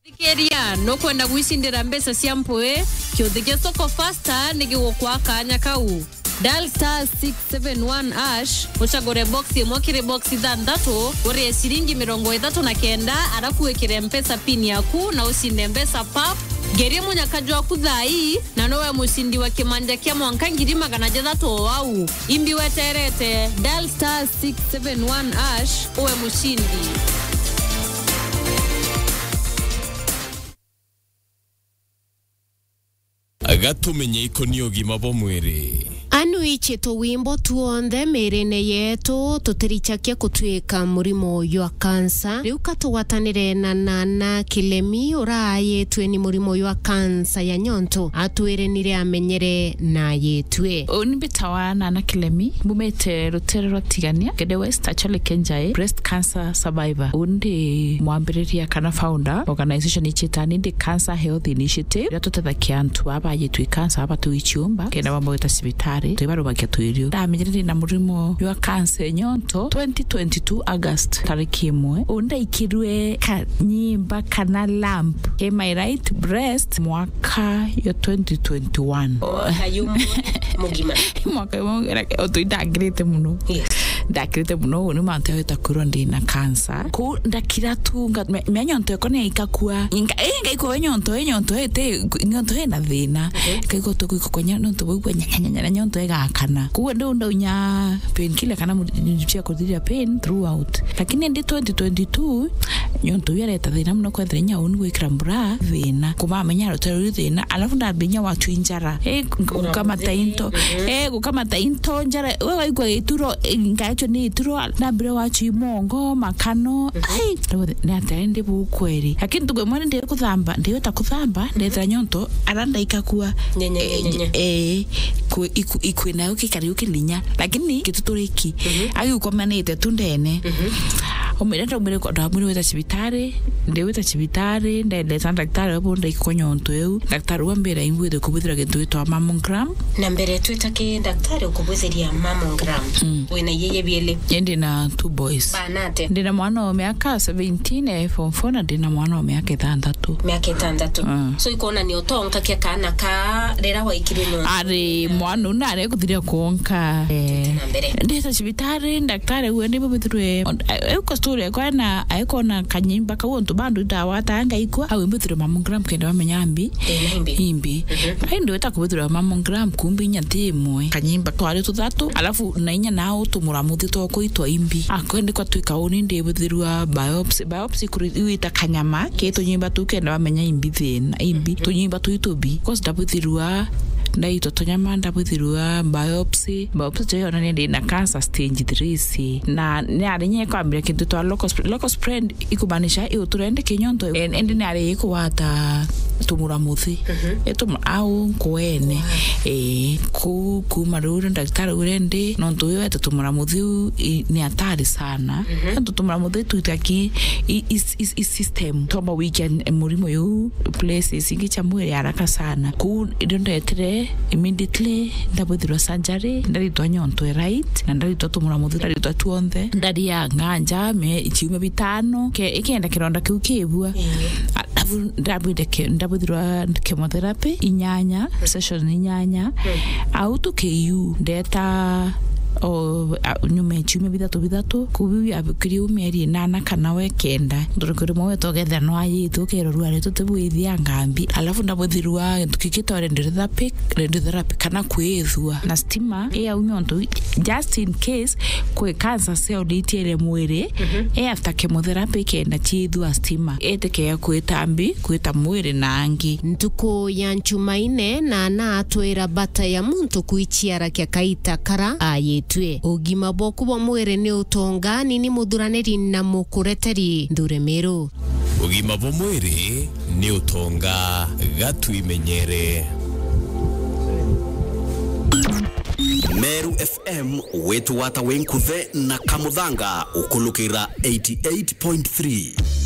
Keria no kwenda gwicindira mbesa cia mpwe kiuthige soko faster nigigukwa kanya kau dial *671# uchagure box imwe kiri box ithanthatu urie ciringi 39 arafu wikire mpesa pin yaku na ucinde mbesa pap geria munyakajwa kuthai na nowe mucindi wa kimanja kia mwanka 600 wau imbi weterete dial *671# uwe mucindi. Agatumenye ikoni ogima bo mwiri anu ichi tuwimbo tuonde mirine yetu tutirichakia kutwika murimo uyu wa kansa riu katuwatanire na Nana Kilemi uraye tweni murimo uyu wa kansa ya nyonto atwirenire amenyere na yetwe unibitawa Nana Kilemi bumete rutere rotigania Gede West actually Kenjai breast cancer survivor undi mwambiriria kana founder organization ichitani the Cancer Health Initiative yatuthethakia antu abaye twi cancer abatu ichiumba kenda bamwita sibitari tuibarubakia tuirio ndamenyerere na murimo wa cancer nyonto 2022 August tariki 1 unda ikirwe kanyimba kana lamp am I right breast mwaka ya 2021 hayumo mugima mwaka otuidagirite muno yes ndakirite muno ni mantu yatakurwa ndina cancer ku ndakira tunga menyonto kone ikakua inga iko nyonto ete nyonto ena thina kaiko tukukonya nonto bugwa nyanya nyonto egakana ku ndo nya pain killer kana mujia kuthiria pain throughout lakini ndi 2022 nyonto yareta thina muno kwa thina unu gwikira mbura thina kuma menya rotero thina alafu ndabinya watu injara kama tainto kama tainto njara wewe igwa ituro ngacho ni ituro na bire wachi mongo makano ai na tende bukweri lakini tugwe mwana ndi kuthamba ndi kuthamba ndethra nyonto aranda ikakua ikwina ukikari ukilinya lakini kituturiki agikukomanite tundene umireta kwa ndamuri weta cibitari ndi weta cibitari ndende daktari wabo ndi konyonto eu daktari wambira ingwithe kubuthira kintu twa mammogram na mbere twitake daktari ukubuthiria mammogram wina yeye biele ndi na 2 boys banate ndi na mwana wa miaka 17 form 4 na ndi na mwana wa miaka 6 so ikona ni otonka kia kana ka rera wa ikirino ari mwana unare kuthiria kuonka ndi ta cibitari daktari wende bubithirwe story kwana aikona kanyimba ka wonto bandu dawa tanga ikwa awe mbithiro mammogram kenda bamenya imbi aindo etakubuthira mammogram kumbi nyathimwe kanyimba twari tuthatu alafu na inya nao tumuramuthi toko itwa imbi akwende kwa twika oni ndi buthirwa biopsy kuita kanyama keto nyimba tukenda bamenya imbi thina imbi tunyimba tuitubi cause dabuthirwa ndaito tonyama ndabuthirwa biopsy yona ndi na cancer stage 3 na ari nye kwambira kintu twa local spread ikubanisha turende kinyonto endi ni ari ikuwata tumuramuthi au kwene ku maruru daktari urende nonto wewe tumuramuthi ni hatari sana tumuramuthi tutaki is system tomba weekend murimo yo places ingicha mwere haraka sana ku ndondetere immediately ndabuthirwa surgery ndaritwa nyonto right na ndaritwa tumuramuthi ndaritwa tuonthe ndari ya nganja ichiume bitano ikenda kironda kiu kibua ndabuthirwa chemotherapy inyanya session inyanya au tukiu ndeta nyume chume bidatu kubi abikiri umeri nana kana wekenda ndorokore mwe together no ayi tukero ari tutebwithia ngambi alafu ndabuthirwa tukikitore therapy kana kwethua na stima ya unyonto just in case kwe cancer cell ditiere mwere after chemotherapy kenda chithua stima eteke kwetambi kweta mwere nangi ntuko ya nchumaine na atwira bata ya muntu kuichiara kya kaita kara ayetwe ugima boku bo mwere ni utongani ni mudhuraneri na mukureteri nduremero ugima bo mwere ni utonga gatuimenyere Meru FM wetu wata wenkuthe na Kamuthanga ukulukira 88.3